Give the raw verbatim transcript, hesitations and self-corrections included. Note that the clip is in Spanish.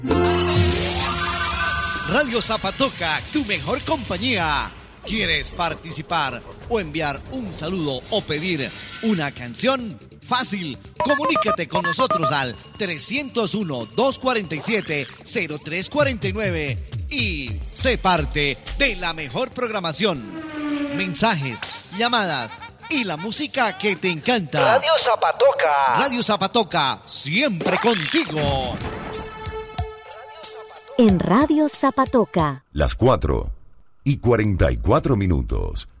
Radio Zapatoca, tu mejor compañía. ¿Quieres participar o enviar un saludo o pedir una canción? Fácil, comunícate con nosotros al trescientos uno, doscientos cuarenta y siete, cero tres cuarenta y nueve y sé parte de la mejor programación. Mensajes, llamadas y la música que te encanta. Radio Zapatoca. Radio Zapatoca, siempre contigo. En Radio Zapatoca. Las cuatro y cuarenta y cuatro minutos.